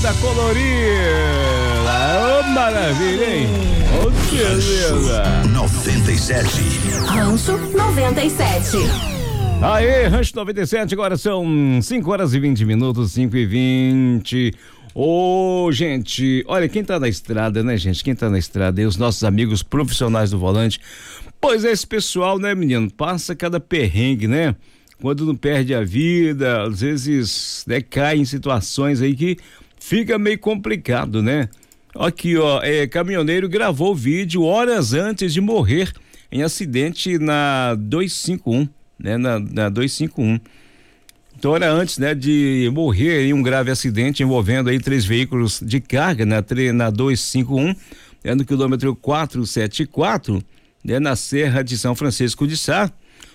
Moda colorida. Ô, maravilha, hein? Ô, beleza. 97. Rancho 97. Aê, Rancho 97, agora são 5h20, 5h20. Ô, gente, olha, quem tá na estrada, né, gente? Quem tá na estrada e os nossos amigos profissionais do volante. Pois é, esse pessoal, né, menino, passa cada perrengue, né? Quando não perde a vida, às vezes, né, cai em situações aí que fica meio complicado, né? Aqui, ó, caminhoneiro gravou o vídeo horas antes de morrer em acidente na 251, né? Na 251. Então era antes, né, de morrer em um grave acidente envolvendo aí 3 veículos de carga na 251, no quilômetro 474, né, na Serra de São Francisco de Sá.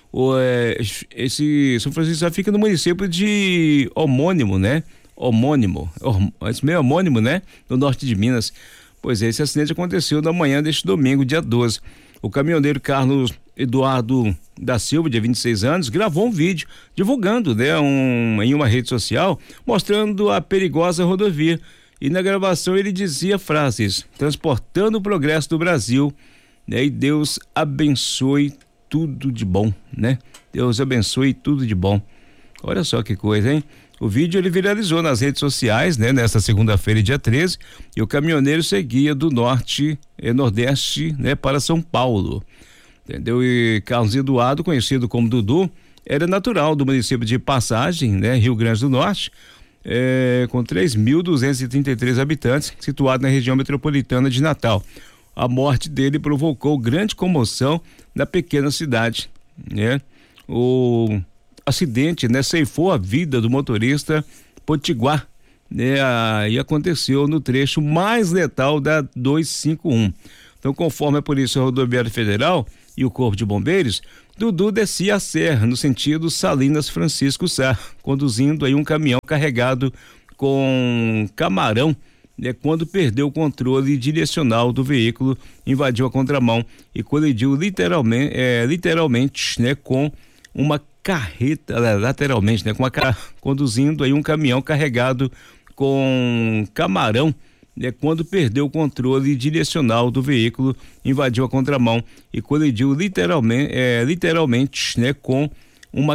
Esse São Francisco já fica no município de Homônimo, né? Esse meio homônimo, né? No norte de Minas. Pois é, esse acidente aconteceu na manhã deste domingo, dia 12. O caminhoneiro Carlos Eduardo da Silva, de 26 anos, gravou um vídeo divulgando, né, em uma rede social, mostrando a perigosa rodovia. E na gravação ele dizia frases: transportando o progresso do Brasil, né? E Deus abençoe tudo de bom, né? Deus abençoe tudo de bom. Olha só que coisa, hein? O vídeo ele viralizou nas redes sociais, né? Nesta segunda-feira, dia 13, e o caminhoneiro seguia do nordeste, né? Para São Paulo, entendeu? E Carlos Eduardo, conhecido como Dudu, era natural do município de Passagem, né? Rio Grande do Norte, com 3.233 habitantes, situado na região metropolitana de Natal. A morte dele provocou grande comoção na pequena cidade, né? O acidente, né, ceifou a vida do motorista potiguar, né? E aconteceu no trecho mais letal da 251. Então, conforme a Polícia Rodoviária Federal e o Corpo de Bombeiros, Dudu descia a serra no sentido Salinas Francisco Sá, conduzindo aí um caminhão carregado com camarão, né, quando perdeu o controle direcional do veículo, invadiu a contramão e colidiu literalmente, né, com uma carreta, lateralmente, né, conduzindo aí um caminhão carregado com camarão, né, quando perdeu o controle direcional do veículo, invadiu a contramão e colidiu literalmente, né, com